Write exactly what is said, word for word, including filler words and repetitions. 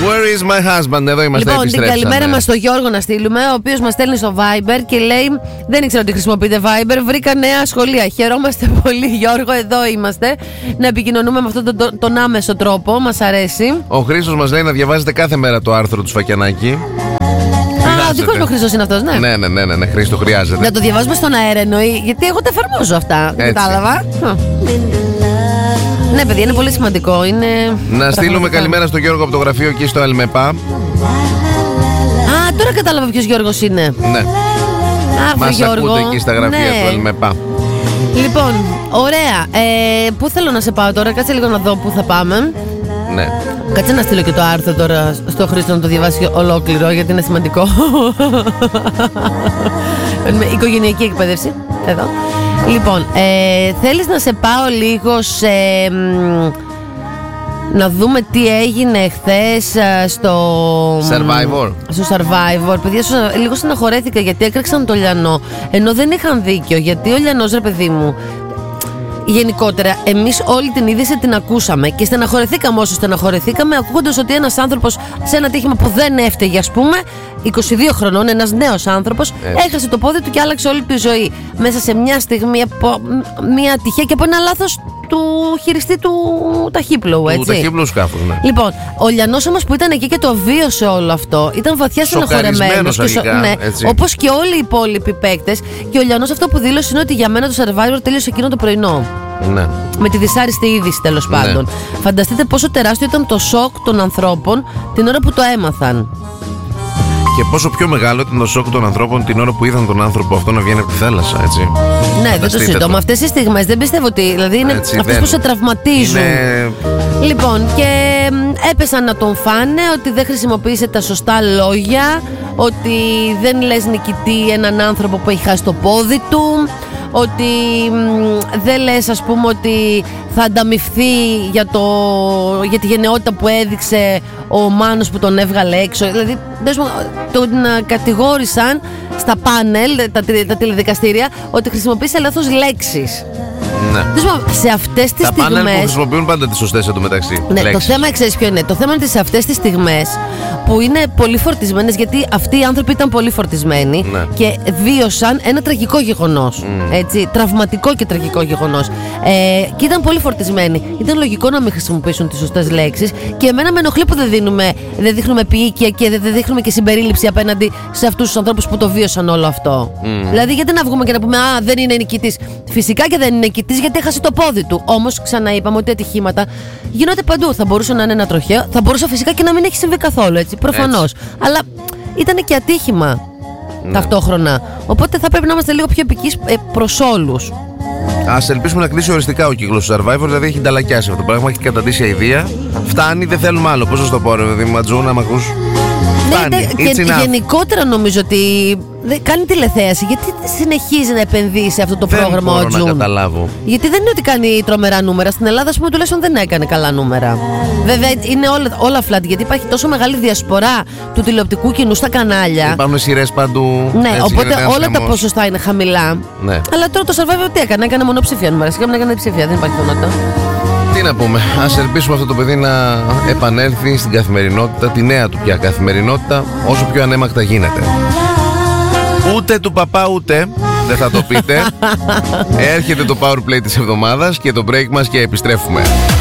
Where is my husband? Εδώ είμαστε. Λοιπόν, την καλημέρα μας στο Γιώργο να στείλουμε, ο οποίος μας στέλνει στο Viber και λέει: δεν ήξερα ότι χρησιμοποιείτε Viber. Βρήκα νέα σχολεία. Χαιρόμαστε πολύ, Γιώργο. Εδώ είμαστε. Να επικοινωνούμε με αυτόν τον, τον, τον άμεσο τρόπο. Μας αρέσει. Ο Χρήστος μας λέει να διαβάζετε κάθε μέρα το άρθρο του Σφακιανάκη. Α, ο δικός μου Χρήστος είναι αυτός, ναι. Ναι, ναι, ναι, ναι, ναι, Χρήστο, χρειάζεται. Να το διαβάζουμε στον αέρα εννοεί, γιατί εγώ τα εφαρμόζω αυτά. Κατάλαβα. Ναι, παιδιά, είναι πολύ σημαντικό. Είναι να στείλουμε καλημέρα στο Γιώργο από το γραφείο εκεί στο Ελμεπά. Α, τώρα κατάλαβα ποιος Γιώργος είναι. Ναι. Αχ, μας Γιώργο. ακούτε εκεί στα γραφεία ναι. του Ελμεπά. Λοιπόν, ωραία. Ε, πού θέλω να σε πάω τώρα, κάτσε λίγο να δω πού θα πάμε. Ναι. Κάτσε να στείλω και το άρθρο τώρα στο Χρήστο να το διαβάσει ολόκληρο, γιατί είναι σημαντικό. Με οικογενειακή εκπαίδευση. Εδώ. Λοιπόν, ε, θέλεις να σε πάω λίγο σε... να δούμε τι έγινε χθες στο... Survivor. Στο Survivor. Παιδιά, λίγο στεναχωρέθηκα γιατί έκραξαν το Λιανό. Ενώ δεν είχαν δίκιο, γιατί ο Λιανός, ρε παιδί μου, γενικότερα, εμείς όλη την είδηση την ακούσαμε και στεναχωρεθήκαμε όσο στεναχωρεθήκαμε, ακούγοντας ότι ένας άνθρωπος σε ένα τύχημα που δεν έφταιγε, ας πούμε, είκοσι δύο χρονών, ένας νέος άνθρωπος, έτσι, έχασε το πόδι του και άλλαξε όλη τη ζωή. Μέσα σε μια στιγμή, από μια τυχαία και από ένα λάθος του χειριστή του ταχύπλοου, έτσι. Του ταχύπλοου σκάφους, ναι. Λοιπόν, ο Λιανός όμως που ήταν εκεί και το βίωσε όλο αυτό, ήταν βαθιά στεναχωρεμένος. Ναι, όπως και όλοι οι υπόλοιποι παίκτες. Και ο Λιανός αυτό που δήλωσε είναι ότι για μένα το Survivor τέλειωσε εκείνο το πρωινό. Ναι. Με τη δυσάρεστη είδηση, τέλος ναι. πάντων. Φανταστείτε πόσο τεράστιο ήταν το σοκ των ανθρώπων την ώρα που το έμαθαν. Και πόσο πιο μεγάλο ήταν το σοκ των ανθρώπων την ώρα που είδαν τον άνθρωπο αυτό να βγαίνει από τη θάλασσα, έτσι. Ναι, δεν το συζητώ. Με αυτές τις στιγμές δεν πιστεύω ότι. Δηλαδή είναι έτσι, αυτές δεν... που σε τραυματίζουν. Είναι... Λοιπόν, και έπεσαν να τον φάνε ότι δεν χρησιμοποίησε τα σωστά λόγια, ότι δεν λες νικητή έναν άνθρωπο που έχει χάσει το πόδι του, ότι μ, δεν λες, ας πούμε, ότι θα ανταμοιφθεί για, το, για τη γενναιότητα που έδειξε ο Μάνος που τον έβγαλε έξω. Δηλαδή τον κατηγόρησαν στα πάνελ, τα, τα τηλεδικαστήρια, ότι χρησιμοποίησε λάθος λέξεις. Ναι. Σε αυτές τις τα στιγμές. πάνελ που χρησιμοποιούν πάντα τις σωστές εντωμεταξύ. Ναι, λέξεις. Το θέμα, ξέρεις ποιο είναι. Το θέμα είναι ότι σε αυτές τις στιγμές που είναι πολύ φορτισμένες, γιατί αυτοί οι άνθρωποι ήταν πολύ φορτισμένοι, ναι, και βίωσαν ένα τραγικό γεγονός. Mm. Έτσι, τραυματικό και τραγικό γεγονός. Ε, και ήταν πολύ φορτισμένοι. Ήταν λογικό να μην χρησιμοποιήσουν τις σωστές λέξεις. Και εμένα με ενοχλεί που δεν δίνουμε, δεν δείχνουμε ποιήκεια και δεν δείχνουμε και συμπερίληψη απέναντι σε αυτούς τους ανθρώπους που το βίωσαν όλο αυτό. Mm. Δηλαδή, γιατί να βγούμε και να πούμε α, δεν είναι νικητής. Φυσικά και δεν είναι νικητής, γιατί έχασε το πόδι του. Όμως, ξαναείπαμε ότι ατυχήματα γίνονται παντού. Θα μπορούσε να είναι ένα τροχαίο, θα μπορούσε φυσικά και να μην έχει συμβεί καθόλου, έτσι, προφανώς. Αλλά ήταν και ατύχημα, ναι, ταυτόχρονα. Οπότε θα πρέπει να είμαστε λίγο πιο επικείς ε, προς όλους. Ας ελπίσουμε να κλείσει οριστικά ο κύκλος του Survivor, δηλαδή έχει ενταλλακιάσει αυτό το πράγμα, έχει καταντήσει αηδία. Φτάνει, δεν θέλουμε άλλο. Πώς θα το πω, ρε παιδί μου, Ματζούνα, μ' ακούς? Ναι, και γενικότερα νομίζω ότι κάνει τηλεθέαση. Γιατί συνεχίζει να επενδύει σε αυτό το δεν πρόγραμμα ο Ατζούν? Δεν μπορώ να καταλάβω. Γιατί δεν είναι ότι κάνει τρομερά νούμερα. Στην Ελλάδα, ας πούμε, τουλάχιστον δεν έκανε καλά νούμερα. Βέβαια είναι όλα, όλα flat, γιατί υπάρχει τόσο μεγάλη διασπορά του τηλεοπτικού κοινού στα κανάλια. Υπάρχουν σειρές παντού. Ναι, έτσι, οπότε όλα τα ποσοστά είναι χαμηλά. Ναι. Αλλά τώρα το Survivor τι έκανε? Έκανε μονοψηφία νούμερα. Σίγουρα έκανε ψηφία, δεν υπάρχει πιθανότητα. Τι να πούμε, ας ελπίσουμε αυτό το παιδί να επανέλθει στην καθημερινότητα, τη νέα του πια καθημερινότητα, όσο πιο ανέμακτα γίνεται. Ούτε του παπά ούτε, δεν θα το πείτε. Έρχεται το Power Play της εβδομάδας και το break μας και επιστρέφουμε.